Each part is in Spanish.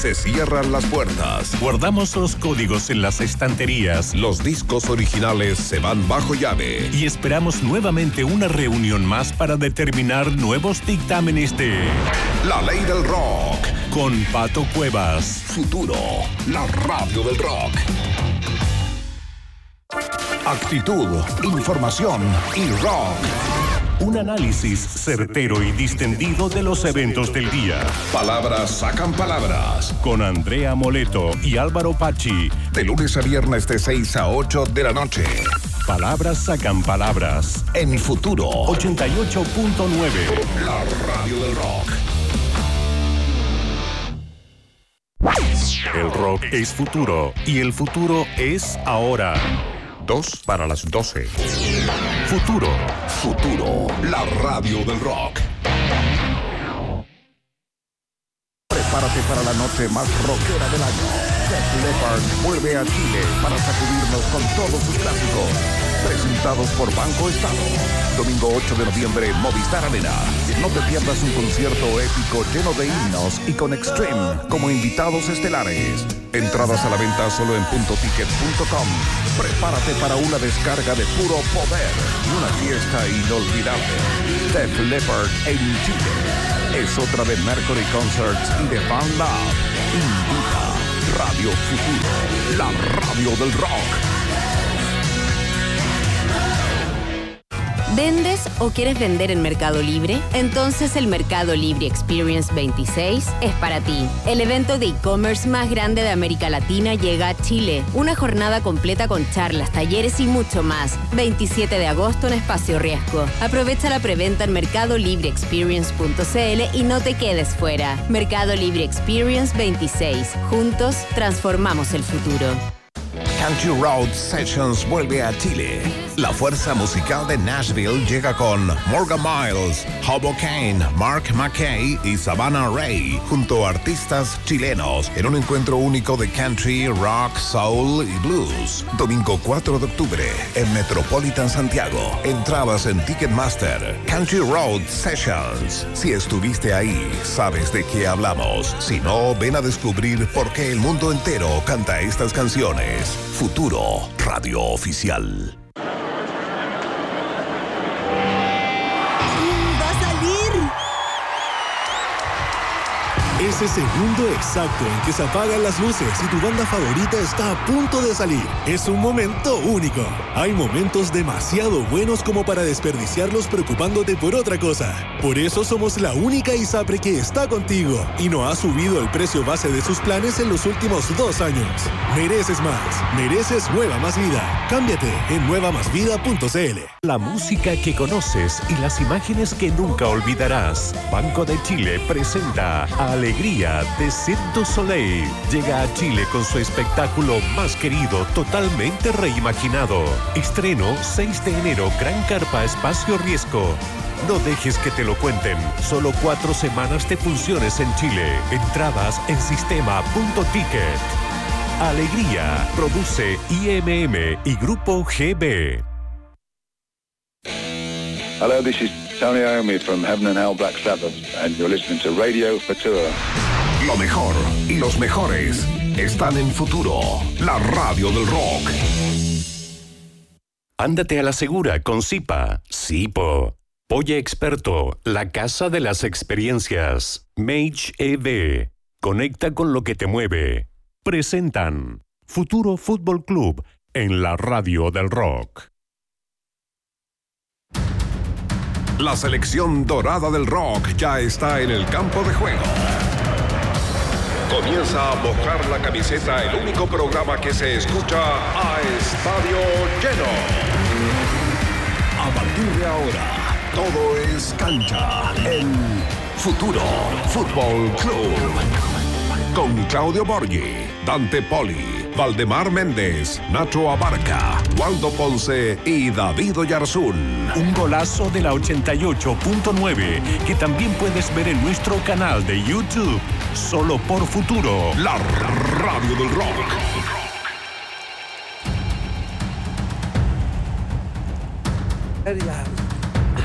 Se cierran las puertas. Guardamos los códigos en las estanterías. Los discos originales se van bajo llave. Y esperamos nuevamente una reunión más para determinar nuevos dictámenes de La Ley del Rock. Con Pato Cuevas. Futuro, la radio del rock. Actitud, información y rock. Un análisis certero y distendido de los eventos del día. Palabras sacan palabras. Con Andrea Moleto y Álvaro Pachi. De lunes a viernes de 6 a 8 de la noche. Palabras sacan palabras. En Futuro 88.9. La radio del rock. El rock es futuro y el futuro es ahora. 2 para las 12. Futuro. Futuro, la radio del rock. Prepárate para la noche más rockera del año. Def Leppard vuelve a Chile para sacudirnos con todos sus clásicos. Presentados por Banco Estado. Domingo 8 de noviembre, Movistar Arena. No te pierdas un concierto épico lleno de himnos y con Extreme como invitados estelares. Entradas a la venta solo en puntoticket.com. Prepárate para una descarga de puro poder y una fiesta inolvidable. Def Leppard en Chile. Es otra de Mercury Concerts y de Fan Lab. Invita Radio Futuro, la radio del rock. ¿Vendes o quieres vender en Mercado Libre? Entonces el Mercado Libre Experience 26 es para ti. El evento de e-commerce más grande de América Latina llega a Chile. Una jornada completa con charlas, talleres y mucho más. 27 de agosto en Espacio Riesgo. Aprovecha la preventa en mercadolibreexperience.cl y no te quedes fuera. Mercado Libre Experience 26. Juntos transformamos el futuro. Country Road Sessions vuelve a Chile. La fuerza musical de Nashville llega con Morgan Miles, Hobo Kane, Mark McKay y Savannah Ray, junto a artistas chilenos, en un encuentro único de country, rock, soul y blues. Domingo 4 de octubre, en Metropolitan Santiago. Entradas en Ticketmaster. Country Road Sessions. Si estuviste ahí, sabes de qué hablamos. Si no, ven a descubrir por qué el mundo entero canta estas canciones. Futuro, radio oficial. Es ese segundo exacto en que se apagan las luces y tu banda favorita está a punto de salir. Es un momento único. Hay momentos demasiado buenos como para desperdiciarlos preocupándote por otra cosa. Por eso somos la única ISAPRE que está contigo y no ha subido el precio base de sus planes en los últimos 2 años. Mereces más. Mereces Nueva Más Vida. Cámbiate en nuevamasvida.cl. La música que conoces y las imágenes que nunca olvidarás. Banco de Chile presenta a Alegría de Cirque du Soleil. Llega a Chile con su espectáculo más querido, totalmente reimaginado. Estreno 6 de enero, Gran Carpa Espacio Riesgo. No dejes que te lo cuenten. Solo 4 semanas de funciones en Chile. Entradas en sistema.ticket. Alegría. Produce IMM y Grupo GB. Hello, this is Tony Iommi from Heaven and Hell Black Sabbath, and you're listening to Radio Futura. Lo mejor y los mejores están en Futuro, la radio del rock. Ándate a la segura con Zipa. Zipo. Polla Experto, la casa de las experiencias. Mage EV. Conecta con lo que te mueve. Presentan Futuro Fútbol Club en la radio del rock. La selección dorada del rock ya está en el campo de juego. Comienza a mojar la camiseta, el único programa que se escucha a estadio lleno. A partir de ahora, todo es cancha en Futuro Fútbol Club. Con Claudio Borghi, Dante Poli, Valdemar Méndez, Nacho Abarca, Waldo Ponce y David Oyarzún. Un golazo de la 88.9 que también puedes ver en nuestro canal de YouTube. Solo por Futuro, la radio del rock.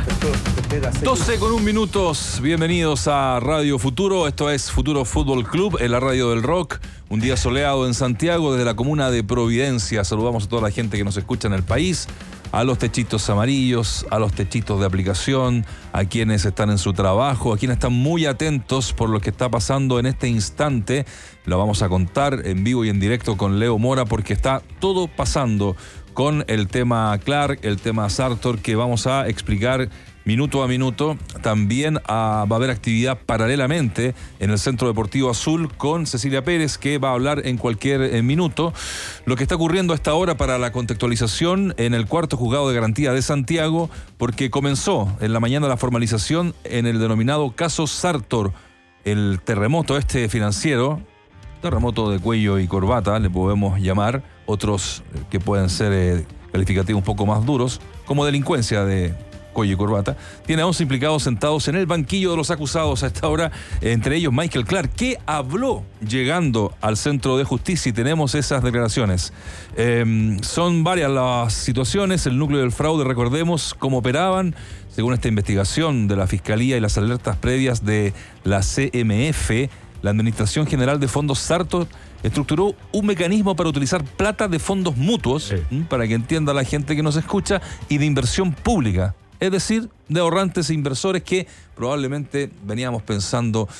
12:01. Bienvenidos a Radio Futuro. Esto es Futuro Fútbol Club, en la radio del rock. Un día soleado en Santiago, desde la comuna de Providencia. Saludamos a toda la gente que nos escucha en el país, a los techitos amarillos, a los techitos de aplicación, a quienes están en su trabajo, a quienes están muy atentos por lo que está pasando en este instante. Lo vamos a contar en vivo y en directo con Leo Mora, porque está todo pasando con el tema Clark, el tema Sartor, que vamos a explicar minuto a minuto. También va a haber actividad paralelamente en el Centro Deportivo Azul con Cecilia Pérez, que va a hablar en cualquier minuto. Lo que está ocurriendo a esta hora para la contextualización en el cuarto juzgado de garantía de Santiago, porque comenzó en la mañana la formalización en el denominado caso Sartor, el terremoto financiero, terremoto de cuello y corbata, le podemos llamar, otros que pueden ser calificativos un poco más duros, como delincuencia de cuello y corbata. Tiene a 11 implicados sentados en el banquillo de los acusados a esta hora, entre ellos Michael Clark, que habló llegando al centro de justicia, y tenemos esas declaraciones. Son varias las situaciones. El núcleo del fraude, recordemos cómo operaban. Según esta investigación de la Fiscalía y las alertas previas de la CMF, la Administración General de Fondos Sartor estructuró un mecanismo para utilizar plata de fondos mutuos, para que entienda la gente que nos escucha, y de inversión pública. Es decir, de ahorrantes e inversores que probablemente veníamos pensando,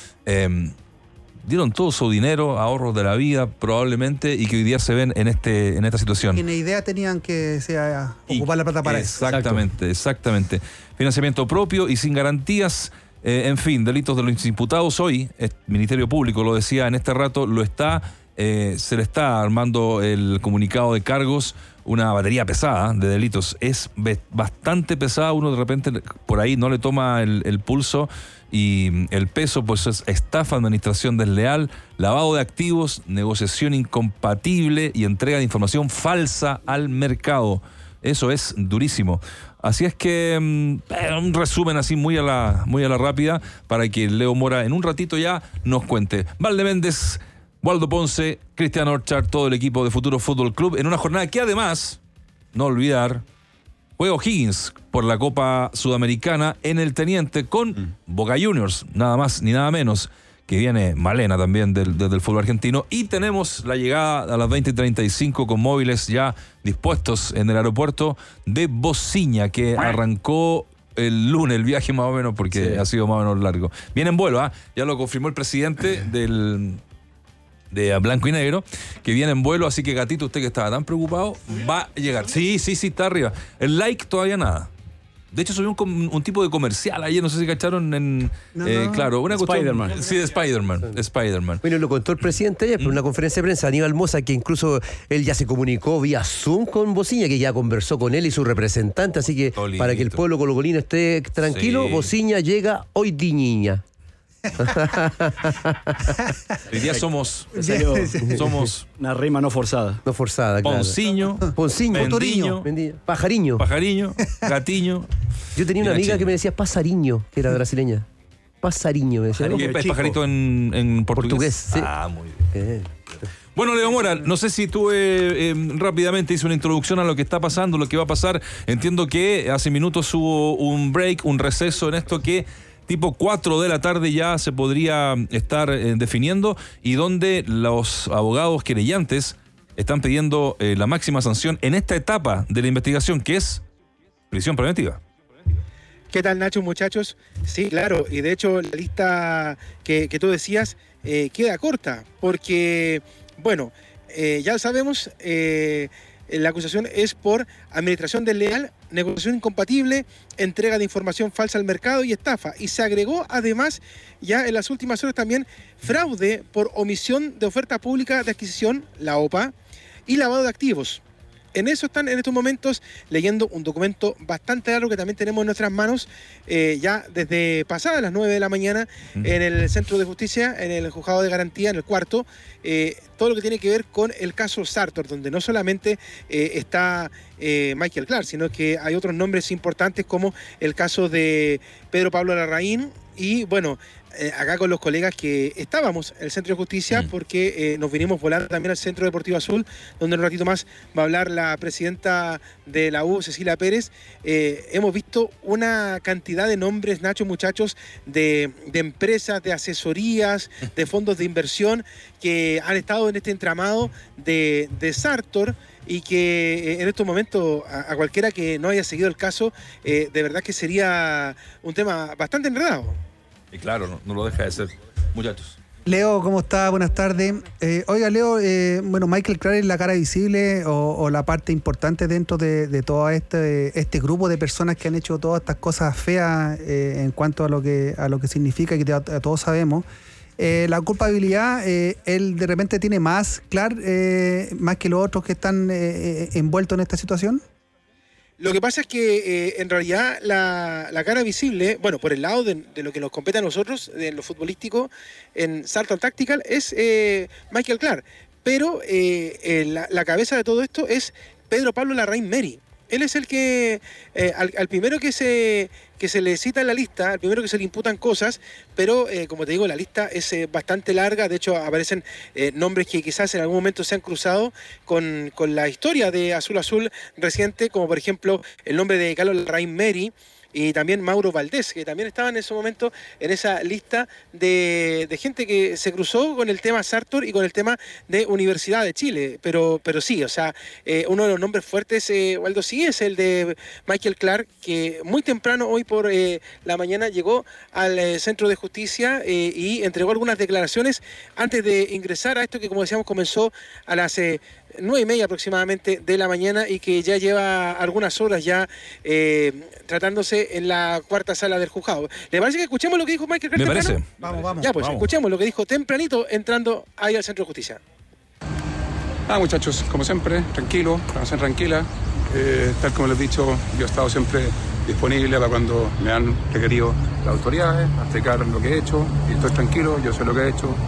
dieron todo su dinero, ahorros de la vida probablemente, y que hoy día se ven en esta situación. ¿Qué idea tenían que ocupar la plata para eso? Exactamente. Financiamiento propio y sin garantías. En fin, delitos de los imputados. Hoy el Ministerio Público, lo decía en este rato, se le está armando el comunicado de cargos, una batería pesada de delitos. Es bastante pesada, uno de repente por ahí no le toma el pulso y el peso, pues es estafa, administración desleal, lavado de activos, negociación incompatible y entrega de información falsa al mercado. Eso es durísimo. Así es que un resumen así muy a la rápida, para que Leo Mora en un ratito ya nos cuente. Valde Méndez, Waldo Ponce, Cristian Orchard, todo el equipo de Futuro Fútbol Club, en una jornada que además, no olvidar, juega O'Higgins por la Copa Sudamericana en el Teniente con Boca Juniors, nada más ni nada menos, que viene Malena también desde el fútbol argentino. Y tenemos la llegada a las 20:35 con móviles ya dispuestos en el aeropuerto de Bociña, que arrancó el lunes el viaje más o menos, porque ha sido más o menos largo. Viene en vuelo, ya lo confirmó el presidente de Blanco y Negro, que viene en vuelo. Así que, Gatito, usted que estaba tan preocupado, va a llegar. Sí, está arriba. El like todavía nada. De hecho, subió un tipo de comercial ayer, no sé si cacharon claro, una Spider-Man. Sí, de Spider-Man. Bueno, lo contó el presidente ayer, por una conferencia de prensa, Aníbal Mosa, que incluso él ya se comunicó vía Zoom con Bociña, que ya conversó con él y su representante, así que para que el pueblo colocolino esté tranquilo, Bociña llega hoy niña. Hoy día somos una rima no forzada. No forzada, claro. Ponciño, Motoriño, Pajariño, Gatiño. Yo tenía una amiga que me decía Pasariño, que era brasileña. Pasariño, me decía. ¿Es pajarito en portugués? Sí. Muy bien. Bueno, Leo Mora, no sé si tú rápidamente hice una introducción a lo que está pasando, lo que va a pasar. Entiendo que hace minutos hubo un break, un receso en esto que tipo 4 de la tarde ya se podría estar definiendo, y donde los abogados querellantes están pidiendo la máxima sanción en esta etapa de la investigación, que es prisión preventiva. ¿Qué tal, Nacho, muchachos? Sí, claro, y de hecho la lista que tú decías queda corta, porque, bueno, ya sabemos, la acusación es por administración desleal, negociación incompatible, entrega de información falsa al mercado y estafa. Y se agregó además ya en las últimas horas también fraude por omisión de oferta pública de adquisición, la OPA, y lavado de activos. En eso están en estos momentos leyendo un documento bastante largo que también tenemos en nuestras manos, ya desde pasadas las 9 de la mañana en el Centro de Justicia, en el Juzgado de Garantía, en el cuarto, todo lo que tiene que ver con el caso Sartor, donde no solamente está Michael Clark, sino que hay otros nombres importantes como el caso de Pedro Pablo Larraín y, bueno, acá con los colegas que estábamos en el Centro de Justicia, porque nos vinimos volando también al Centro Deportivo Azul, donde en un ratito más va a hablar la presidenta de la U, Cecilia Pérez. Hemos visto una cantidad de nombres, Nacho, muchachos, de empresas, de asesorías, de fondos de inversión que han estado en este entramado de Sartor, y que en estos momentos a cualquiera que no haya seguido el caso, de verdad que sería un tema bastante enredado. Y claro, no lo deja de ser. Muchachos. Leo, ¿cómo está? Buenas tardes. Oiga, Leo, bueno, Michael Clark es la cara visible o la parte importante dentro de todo este grupo de personas que han hecho todas estas cosas feas en cuanto a lo que significa, que todos sabemos. La culpabilidad, él de repente tiene más, Clark, más que los otros que están envueltos en esta situación. Lo que pasa es que en realidad la cara visible, bueno, por el lado de lo que nos compete a nosotros, de lo futbolístico, en Sartor Tactical, es Michael Clark. Pero la cabeza de todo esto es Pedro Pablo Larraín Meri. Él es el que, al primero que se le cita en la lista, al primero que se le imputan cosas, pero como te digo, la lista es bastante larga. De hecho, aparecen nombres que quizás en algún momento se han cruzado con la historia de Azul Azul reciente, como por ejemplo el nombre de Carlos Larraín Meri, y también Mauro Valdés, que también estaba en ese momento en esa lista de gente que se cruzó con el tema Sartor y con el tema de Universidad de Chile. Pero sí, o sea, uno de los nombres fuertes, Waldo, sí es el de Michael Clark, que muy temprano hoy por la mañana llegó al Centro de Justicia y entregó algunas declaraciones antes de ingresar a esto que, como decíamos, comenzó a las 9:30 aproximadamente de la mañana y que ya lleva algunas horas ya tratándose en la cuarta sala del juzgado. ¿Le parece que escuchemos lo que dijo Michael Clark? Me parece. Vamos. Ya, pues, escuchemos lo que dijo tempranito entrando ahí al Centro de Justicia. Muchachos, como siempre, tranquilo, tranquila. Tal como les he dicho, yo he estado siempre disponible para cuando me han requerido las autoridades, a explicar lo que he hecho, y estoy tranquilo, yo sé lo que he hecho,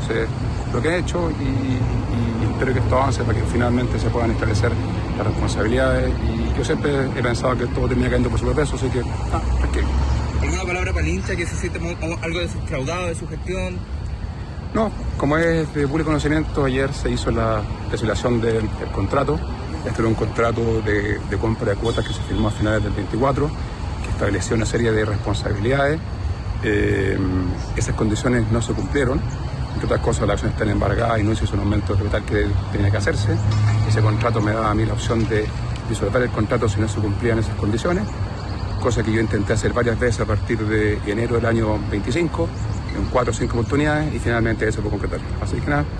y espero que esto avance para que finalmente se puedan establecer las responsabilidades, y yo siempre he pensado que todo tenía que ir por su peso, así que tranquilo. ¿Alguna palabra para el hincha que se siente algo defraudado de su gestión? No, como es de público conocimiento, ayer se hizo la resolución del contrato. Este era un contrato de compra de cuotas que se firmó a finales del 24, que estableció una serie de responsabilidades. Esas condiciones no se cumplieron. Entre otras cosas, la acción está embargada y no se hizo un aumento total que tenía que hacerse. Ese contrato me daba a mí la opción de disolver el contrato si no se cumplían esas condiciones, cosa que yo intenté hacer varias veces a partir de enero del año 25, en 4 o 5 oportunidades, y finalmente eso pudo concretar. Así que nada.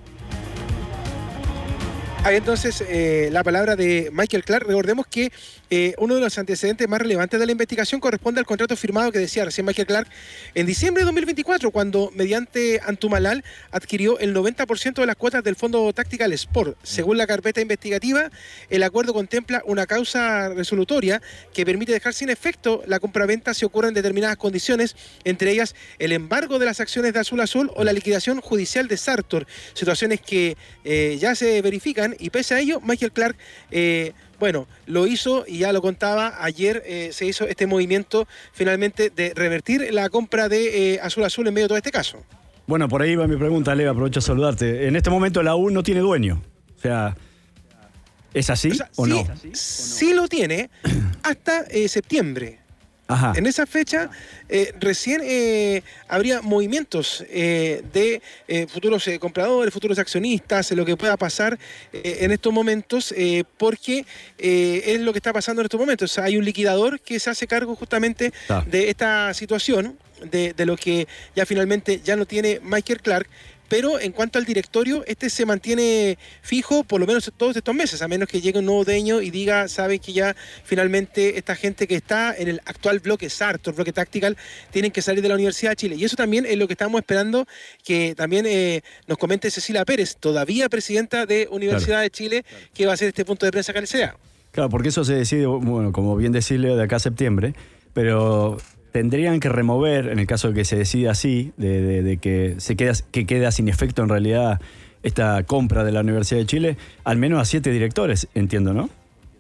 Ahí entonces la palabra de Michael Clark. Recordemos que uno de los antecedentes más relevantes de la investigación corresponde al contrato firmado que decía recién Michael Clark en diciembre de 2024, cuando mediante Antumalal adquirió el 90% de las cuotas del Fondo Tactical Sport. Según la carpeta investigativa, el acuerdo contempla una causa resolutoria que permite dejar sin efecto la compraventa si ocurren determinadas condiciones, entre ellas el embargo de las acciones de Azul Azul o la liquidación judicial de Sartor, situaciones que ya se verifican. Y pese a ello, Michael Clark, lo hizo, y ya lo contaba, ayer se hizo este movimiento finalmente de revertir la compra de Azul Azul en medio de todo este caso. Bueno, por ahí va mi pregunta, Leo, aprovecho a saludarte. En este momento la U no tiene dueño. O sea, ¿es así o no? Sí lo tiene hasta septiembre. Ajá. En esa fecha recién habría movimientos de futuros compradores, futuros accionistas, lo que pueda pasar en estos momentos, porque es lo que está pasando en estos momentos. O sea, hay un liquidador que se hace cargo justamente de esta situación, de lo que ya finalmente ya no tiene Michael Clark. Pero en cuanto al directorio, este se mantiene fijo por lo menos todos estos meses, a menos que llegue un nuevo dueño y diga, saben que ya finalmente esta gente que está en el actual bloque Sartor, bloque Tactical, tienen que salir de la Universidad de Chile. Y eso también es lo que estamos esperando que también nos comente Cecilia Pérez, todavía presidenta de Universidad de Chile, que va a ser este punto de prensa que les sea. Claro, porque eso se decide, bueno, como bien decirle, de acá a septiembre, pero tendrían que remover, en el caso de que se decida así, de que queda sin efecto en realidad esta compra de la Universidad de Chile, al menos a 7 directores, entiendo, ¿no?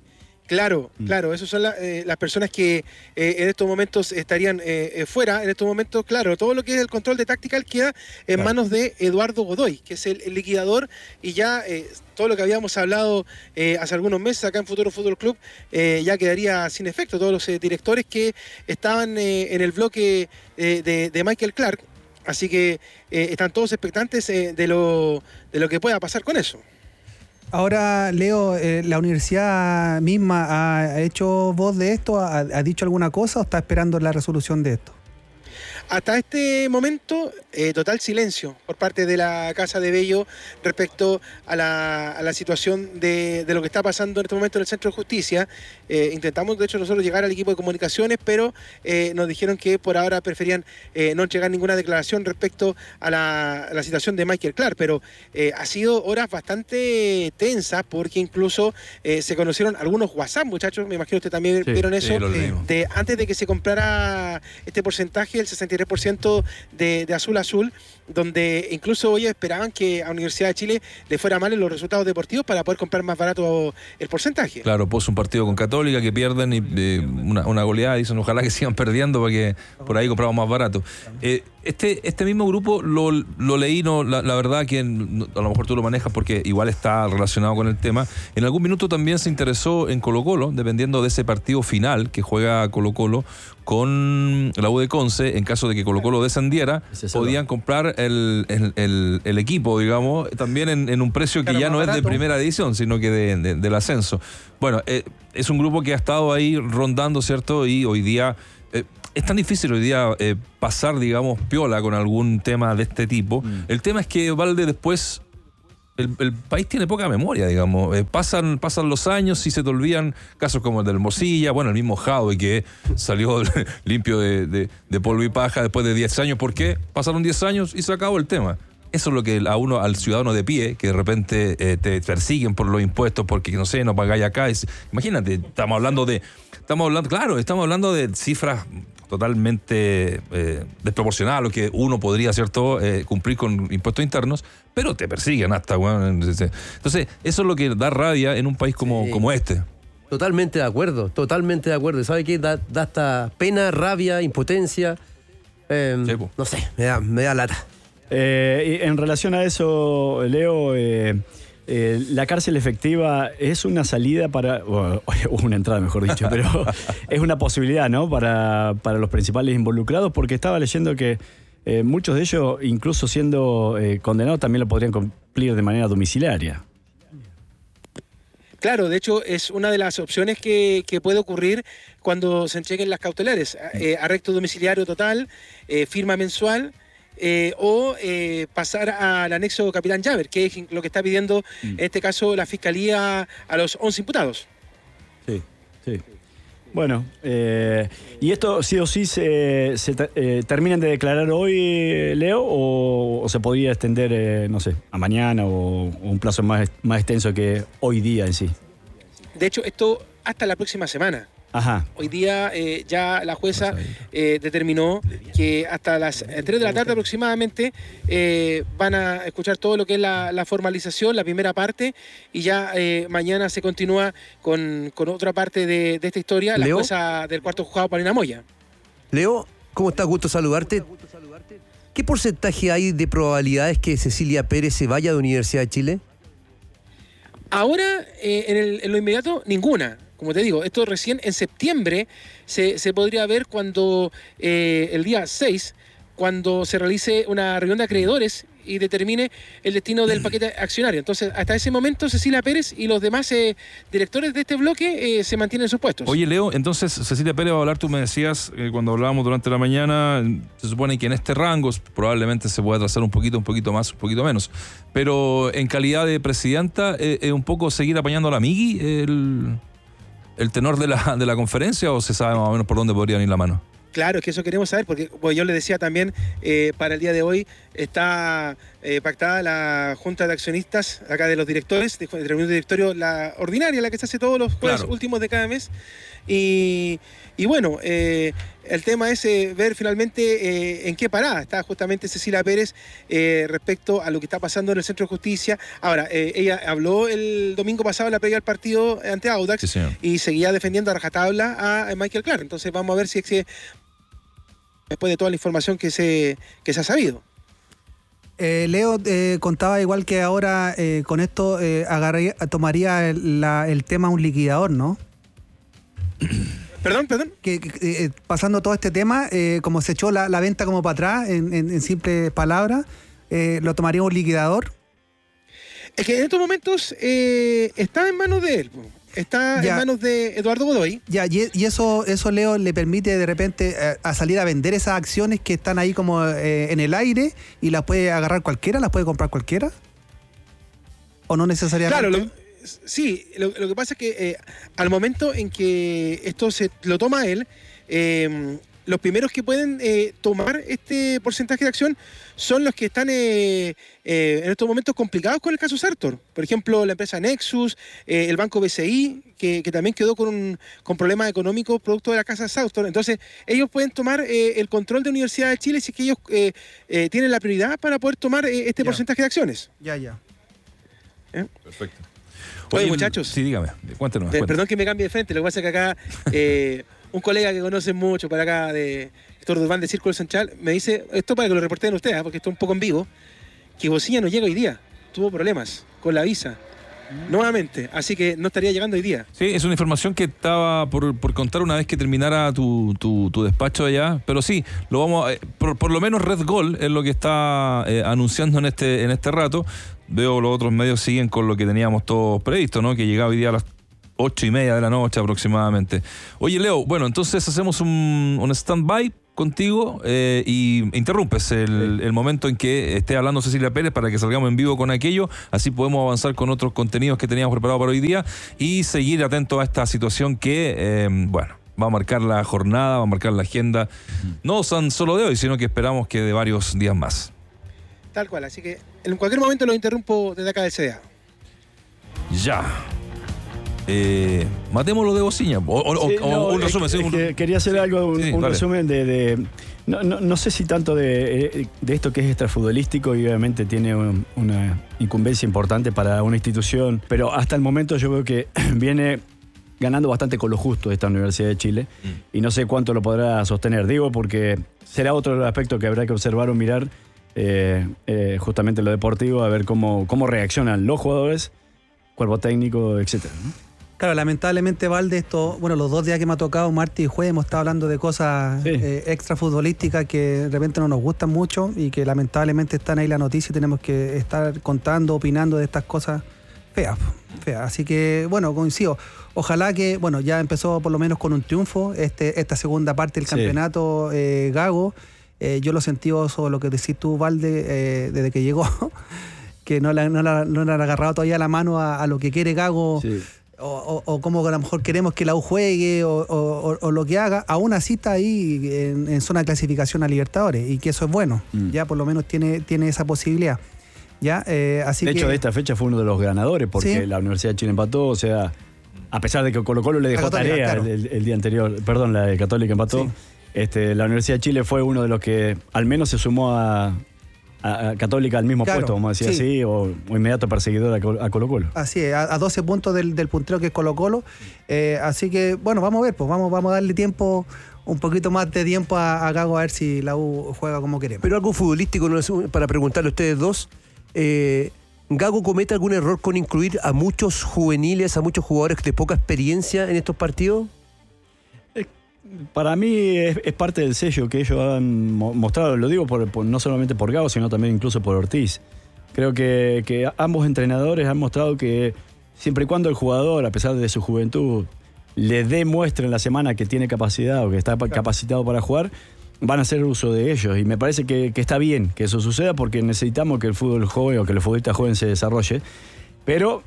Claro, esas son las personas que en estos momentos estarían fuera. En estos momentos, claro, todo lo que es el control de Tactical queda en manos de Eduardo Godoy, que es el liquidador, y ya todo lo que habíamos hablado hace algunos meses acá en Futuro Fútbol Club ya quedaría sin efecto. Todos los directores que estaban en el bloque de Michael Clark, así que están todos expectantes de lo que pueda pasar con eso. Ahora, Leo, ¿la universidad misma ha hecho voz de esto? ¿Ha dicho alguna cosa o está esperando la resolución de esto? Hasta este momento, total silencio por parte de la Casa de Bello respecto a la situación de lo que está pasando en este momento en el Centro de Justicia. Intentamos, de hecho, nosotros llegar al equipo de comunicaciones, pero nos dijeron que por ahora preferían no entregar ninguna declaración respecto a la situación de Michael Clark, pero ha sido horas bastante tensas porque incluso se conocieron algunos WhatsApp, muchachos, me imagino que ustedes también vieron eso, de antes de que se comprara este porcentaje, el 63% de Azul, donde incluso hoy esperaban que a Universidad de Chile le fuera mal en los resultados deportivos para poder comprar más barato el porcentaje. Claro, puso un partido con Católica que pierden y una goleada, dicen ojalá que sigan perdiendo para que por ahí compramos más barato. Este mismo grupo lo leí, la verdad que a lo mejor tú lo manejas porque igual está relacionado con el tema. En algún minuto también se interesó en Colo-Colo, dependiendo de ese partido final que juega Colo-Colo con la U de Conce. En caso de que Colo-Colo descendiera, podían comprar el equipo, digamos, también en un precio que ya no es de primera división, sino que del ascenso. Bueno, es un grupo que ha estado ahí rondando, ¿cierto? Y hoy día es tan difícil pasar, digamos, piola con algún tema de este tipo. El tema es que, Valde, después el país tiene poca memoria, digamos. Pasan los años y se te olvidan casos como el del Mosilla, bueno, el mismo Jadwe que salió limpio de polvo y paja después de 10 años. ¿Por qué? Pasaron 10 años y se acabó el tema. Eso es lo que al ciudadano de pie, que de repente te persiguen por los impuestos porque, no sé, no pagáis acá. Imagínate, estamos hablando de cifras totalmente desproporcionadas a lo que uno podría, ¿cierto?, cumplir con impuestos internos, pero te persiguen hasta, bueno, entonces eso es lo que da rabia en un país como este. Totalmente de acuerdo. ¿Sabe qué? Da hasta pena, rabia, impotencia. No sé, me da lata. En relación a eso, Leo, la cárcel efectiva es una salida una entrada, mejor dicho, pero es una posibilidad, ¿no?, para los principales involucrados, porque estaba leyendo que muchos de ellos, incluso siendo condenados, también lo podrían cumplir de manera domiciliaria. Claro, de hecho es una de las opciones que puede ocurrir cuando se entreguen las cautelares. Arresto domiciliario total, firma mensual, o pasar al anexo Capitán Llaver, que es lo que está pidiendo en este caso la Fiscalía a los 11 imputados. Sí. Bueno, ¿y esto sí o sí se terminan de declarar hoy, Leo, o se podría extender, no sé, a mañana o un plazo más extenso que hoy día en sí? De hecho, esto hasta la próxima semana. Ajá. Hoy día ya la jueza determinó que hasta las 3 de la tarde aproximadamente van a escuchar todo lo que es la formalización, la primera parte, y ya mañana se continúa con otra parte de esta historia, la jueza del cuarto juzgado, Paulina Moya. Leo, ¿cómo estás? Gusto saludarte. ¿Qué porcentaje hay de probabilidades que Cecilia Pérez se vaya de Universidad de Chile? Ahora, en lo inmediato, ninguna. Como te digo, esto recién en septiembre se podría ver cuando el día 6, cuando se realice una reunión de acreedores y determine el destino del paquete accionario. Entonces, hasta ese momento, Cecilia Pérez y los demás directores de este bloque se mantienen en sus puestos. Oye, Leo, entonces Cecilia Pérez va a hablar, tú me decías cuando hablábamos durante la mañana, se supone que en este rango probablemente se puede atrasar un poquito más, un poquito menos. Pero en calidad de presidenta, ¿es un poco seguir apañando a la Migui el tenor de la conferencia, o se sabe más o menos por dónde podrían ir la mano? Claro, es que eso queremos saber, porque bueno, yo le decía también, para el día de hoy está pactada la Junta de Accionistas, acá de los directores, de reunión de directorio, la ordinaria, la que se hace todos los jueves últimos de cada mes. Y bueno, el tema es ver finalmente en qué parada está justamente Cecilia Pérez respecto a lo que está pasando en el Centro de Justicia. Ahora, ella habló el domingo pasado en la previa del partido ante Audax, y seguía defendiendo a rajatabla a Michael Clark. Entonces vamos a ver si es que después de toda la información que se ha sabido. Leo contaba igual que ahora con esto tomaría el tema un liquidador, ¿no? Perdón. Que pasando todo este tema, como se echó la venta como para atrás, en simples palabras, ¿lo tomaría un liquidador? Es que en estos momentos está en manos de él. Está en manos de Eduardo Godoy. Ya, y eso, Leo, le permite de repente a salir a vender esas acciones que están ahí como en el aire, y las puede agarrar cualquiera, las puede comprar cualquiera. ¿O no necesariamente? Claro, sí, lo que pasa es que al momento en que esto se lo toma él, los primeros que pueden tomar este porcentaje de acción son los que están en estos momentos complicados con el caso Sartor. Por ejemplo, la empresa Nexus, el banco BCI, que también quedó con problemas económicos producto de la casa Sartor. Entonces, ellos pueden tomar el control de Universidad de Chile si es que ellos tienen la prioridad para poder tomar este porcentaje de acciones. Ya. Perfecto. Oye, muchachos. Sí, dígame, cuéntenos. Perdón que me cambie de frente, lo que pasa es que acá un colega que conoce mucho para acá de Héctor Durban de Círculo Central me dice, esto para que lo reporten ustedes, porque esto es un poco en vivo, que Bocilla no llega hoy día, tuvo problemas con la visa nuevamente, así que no estaría llegando hoy día. Sí, es una información que estaba por contar una vez que terminara tu despacho allá, pero sí, lo vamos por lo menos Red Gol es lo que está anunciando en este rato. Veo los otros medios siguen con lo que teníamos todos previsto, ¿no? Que llegaba hoy día a las 8:30 de la noche aproximadamente. Oye, Leo, bueno, entonces hacemos un stand-by contigo y interrumpes el momento en que esté hablando Cecilia Pérez para que salgamos en vivo con aquello, así podemos avanzar con otros contenidos que teníamos preparados para hoy día y seguir atentos a esta situación que, va a marcar la jornada, va a marcar la agenda, no tan solo de hoy, sino que esperamos que de varios días más. Tal cual, así que en cualquier momento lo interrumpo desde acá del CDA. Ya. Matémoslo de Bocilla. Un resumen. Quería hacer algo, un resumen de no sé si tanto de esto que es extrafutbolístico, y obviamente tiene una incumbencia importante para una institución, pero hasta el momento yo veo que viene ganando bastante con lo justo esta Universidad de Chile, y no sé cuánto lo podrá sostener. Digo porque será otro aspecto que habrá que observar o mirar, justamente lo deportivo, a ver cómo reaccionan los jugadores, cuerpo técnico, etcétera, ¿no? Claro, lamentablemente, Valde, los 2 días que me ha tocado, martes y jueves, hemos estado hablando de cosas extra futbolísticas que de repente no nos gustan mucho y que lamentablemente están ahí la noticia y tenemos que estar contando, opinando de estas cosas feas. Así que, coincido. Ojalá que, ya empezó por lo menos con un triunfo esta segunda parte del campeonato, Gago. Yo lo sentí sobre lo que decís tú, Valde, desde que llegó, que no le han agarrado todavía la mano a lo que quiere Gago. Sí. O como a lo mejor queremos que la U juegue o lo que haga, aún así está ahí en zona de clasificación a Libertadores, y que eso es bueno, ya por lo menos tiene esa posibilidad. ¿Ya? Así de hecho, de esta fecha fue uno de los ganadores, porque la Universidad de Chile empató, o sea, a pesar de que Colo-Colo le dejó Católica, tarea el día anterior, perdón, la de Católica empató, la Universidad de Chile fue uno de los que al menos se sumó a Católica al mismo puesto, vamos a decir así, o inmediato perseguidor a Colo-Colo. Así es, a 12 puntos del puntero que es Colo-Colo. Así que, vamos a ver, pues vamos a darle tiempo, un poquito más de tiempo a Gago, a ver si la U juega como queremos. Pero algo futbolístico, no es para preguntarle a ustedes dos, ¿Gago comete algún error con incluir a muchos juveniles, a muchos jugadores de poca experiencia en estos partidos? Para mí es parte del sello que ellos han mostrado, lo digo no solamente por Gago, sino también incluso por Ortiz. Creo que ambos entrenadores han mostrado que siempre y cuando el jugador, a pesar de su juventud, le demuestre en la semana que tiene capacidad o que está capacitado para jugar, van a hacer uso de ellos. Y me parece que está bien que eso suceda, porque necesitamos que el fútbol joven o que el futbolista joven se desarrolle. Pero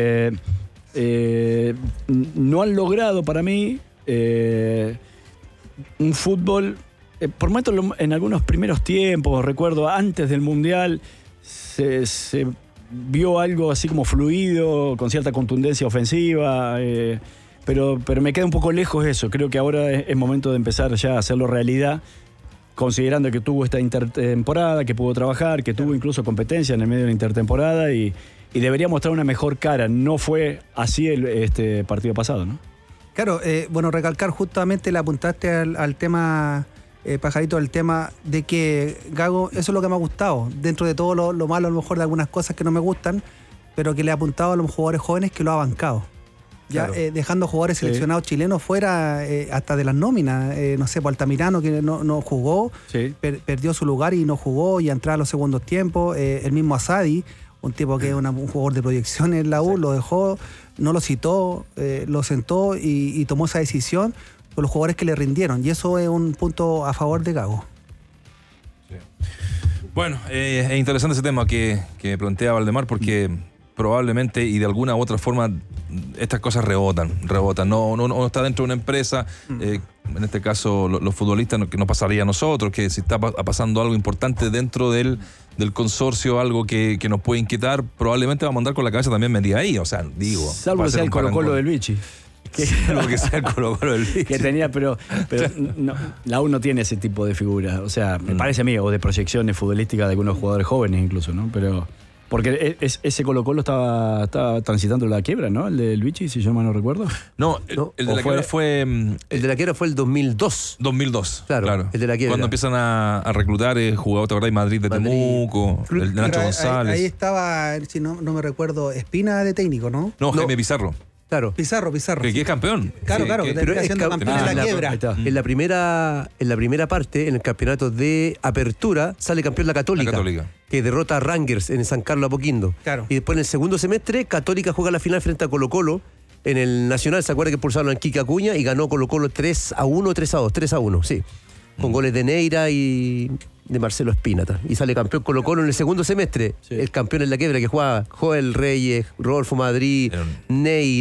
no han logrado para mí un fútbol, por momentos en algunos primeros tiempos, recuerdo antes del Mundial, se vio algo así como fluido, con cierta contundencia ofensiva, pero me queda un poco lejos eso. Creo que ahora es momento de empezar ya a hacerlo realidad, considerando que tuvo esta intertemporada, que pudo trabajar, que tuvo incluso competencia en el medio de la intertemporada y debería mostrar una mejor cara. No fue así este partido pasado, ¿no? Claro, bueno, recalcar justamente, le apuntaste al tema, Pajarito, al tema de que Gago, eso es lo que me ha gustado, dentro de todo lo malo, a lo mejor de algunas cosas que no me gustan, pero que le ha apuntado a los jugadores jóvenes que lo ha bancado. Ya, claro. Dejando jugadores seleccionados chilenos fuera hasta de las nóminas, no sé, por Altamirano que no jugó, perdió su lugar y no jugó y entraba a los segundos tiempos, el mismo Asadi, un tipo que es un jugador de proyección en la U, lo dejó, no lo citó, lo sentó y tomó esa decisión por los jugadores que le rindieron, y eso es un punto a favor de Gago. Sí. Bueno, es interesante ese tema que plantea Valdemar, porque probablemente y de alguna u otra forma estas cosas rebotan. No está dentro de una empresa, en este caso los futbolistas, que nos pasaría a nosotros, que si está pasando algo importante dentro del consorcio, algo que nos puede inquietar, probablemente vamos a andar con la cabeza también metida ahí, o sea, digo. Salvo que sea el Colo-Colo del Vichy. Lo que sea el Colo-Colo del Vichy. Que tenía, pero no, la U no tiene ese tipo de figuras, o sea, me parece a mí, o de proyecciones futbolísticas de algunos jugadores jóvenes incluso, ¿no? Pero porque ese Colo-Colo estaba transitando la quiebra, ¿no? El del Vichy, si yo mal no recuerdo. No, el de la quiebra fue... El de la quiebra fue el 2002. 2002, claro. El de la quiebra. Cuando empiezan a reclutar jugadores, ¿te acordás? Madrid de Temuco, el Nacho González. Ahí estaba, si no me recuerdo, Espina de técnico, ¿no? No, Jaime Pizarro. Claro. Pizarro. Que es campeón. Claro, que está siendo campeón de la quiebra. En la primera parte, en el campeonato de apertura, sale campeón la Católica. Que derrota a Rangers en San Carlos Apoquindo. Claro. Y después en el segundo semestre, Católica juega la final frente a Colo-Colo. En el Nacional, ¿se acuerda que expulsaron a Kike Acuña? Y ganó Colo-Colo 3-1, 3-1, sí. Con goles de Neira y de Marcelo Espínata. Y sale campeón Colo-Colo en el segundo semestre. Sí. El campeón en la quiebra, que juega Joel Reyes, Rodolfo Madrid, Ney.